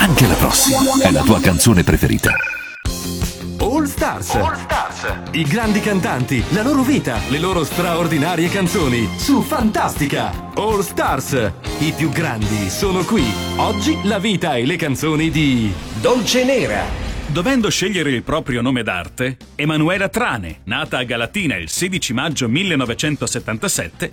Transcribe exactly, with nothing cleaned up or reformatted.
anche la prossima è la tua canzone preferita. All Stars. All Stars. I grandi cantanti, la loro vita, le loro straordinarie canzoni su Fantastica. All Stars. I più grandi sono qui. Oggi la vita e le canzoni di Dolce Nera. Dovendo scegliere il proprio nome d'arte, Emanuela Trane, nata a Galatina il sedici maggio millenovecentosettantasette,